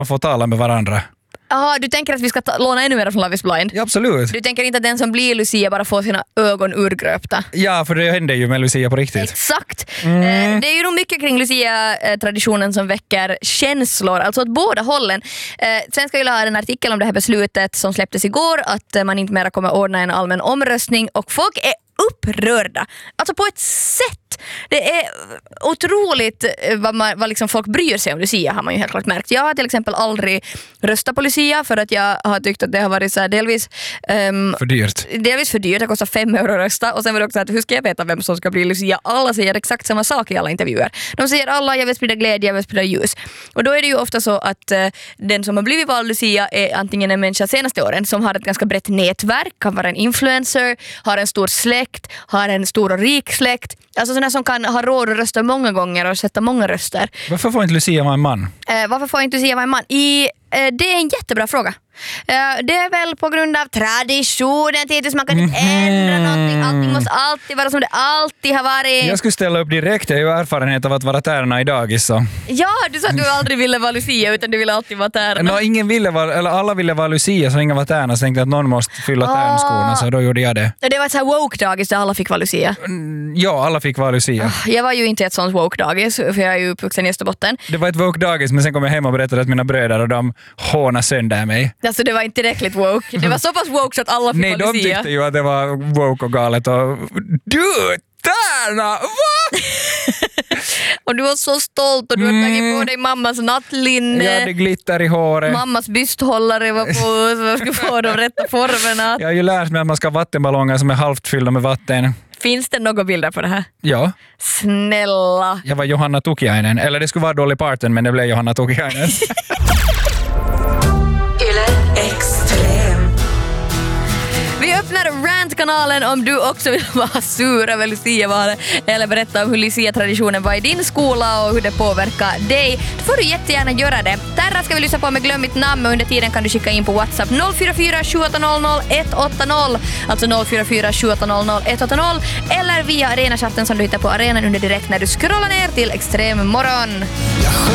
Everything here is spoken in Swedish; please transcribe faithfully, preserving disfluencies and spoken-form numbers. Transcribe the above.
Man får tala med varandra. Jaha, du tänker att vi ska ta, låna ännu mer från Love is blind? Ja, absolut. Du tänker inte att den som blir Lucia bara får sina ögon urgröpta? Ja, för det händer ju med Lucia på riktigt. Exakt. Mm. Eh, det är ju nog mycket kring Lucia-traditionen som väcker känslor, alltså åt båda hållen. Eh, Svenska Yle har en artikel om det här beslutet som släpptes igår, att eh, man inte mer kommer ordna en allmän omröstning, och folk är upprörda. Alltså på ett sätt. Det är otroligt vad, man, vad liksom folk bryr sig om Lucia, har man ju helt klart märkt. Jag har till exempel aldrig röstat på Lucia för att jag har tyckt att det har varit så här delvis um, för dyrt. Delvis för dyrt, det kostar fem euro att rösta. Och sen var det också att hur ska jag veta vem som ska bli Lucia? Alla säger exakt samma sak i alla intervjuer. De säger alla, jag vill sprida glädje, jag vill sprida ljus. Och då är det ju ofta så att uh, den som har blivit vald Lucia är antingen en människa senaste åren som har ett ganska brett nätverk, kan vara en influencer, har en stor släkt, har en stor och rik släkt. Alltså sådana som kan ha råd att rösta många gånger och sätta många röster. Varför får inte Lucia vara en man? Eh, varför får inte Lucia vara en man? I, eh, det är en jättebra fråga. Uh, det är väl på grund av traditionen, tills man kan inte Mm-hmm. ändra någonting. Allting måste alltid vara som det alltid har varit. Jag skulle ställa upp direkt. Jag har ju erfarenhet av att vara tärna i dagis. Så. Ja, du sa att du aldrig ville vara Lucia utan du ville alltid vara tärna. No, ingen ville vara, eller alla ville vara Lucia så ingen var tärna, så tänkte jag att någon måste fylla Ah. tärnskorna, så då gjorde jag det. Det var ett så här woke-dagis där alla fick vara Lucia. Mm, ja, alla fick vara Lucia. Jag var ju inte ett sånt woke-dagis för jag är ju uppvuxen i Österbotten. Det var ett woke-dagis, men sen kom jag hem och berättade att mina bröder och de hånade sönder mig. Alltså det var inte tillräckligt woke. Det var så pass woke så att alla fick Nej, vara de Lucia. tyckte ju att det var woke och galet och du, tärna, va? Och du var så stolt och du Mm. hade tagit på dig mammas nattlinne. Jag hade glitter i håret. Mammas bysthållare var på så jag skulle få de rätta formerna. Jag har ju lärt mig att man ska ha vattenballonger som är halvt fyllda med vatten. Finns det några bilder på det här? Ja. Snälla. Jag var Johanna Tukiainen. Eller det skulle vara Dolly Parton, men det blev Johanna Tukiainen. Vi öppnar Rant-kanalen om du också vill vara sur över Lucia-valet eller berätta om hur Lucia-traditionen var i din skola och hur det påverkar dig. Då får du jättegärna göra det. Terra ska vi lyssna på med Glöm mitt namn, och under tiden kan du skicka in på WhatsApp noll fyra fyra sju åtta noll noll ett åtta noll, alltså noll fyra fyra sju åtta noll noll ett åtta noll, eller via Arena-chatten som du hittar på arenan under direkt när du scrollar ner till Extrem morgon.